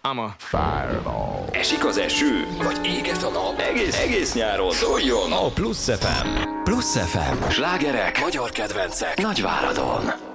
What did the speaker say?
Ama. Fireball. Esik az eső, vagy éget a nap, egész nyáron szóljon A Plusz FM. Plusz FM. Slágerek, magyar kedvencek, Nagyváradon.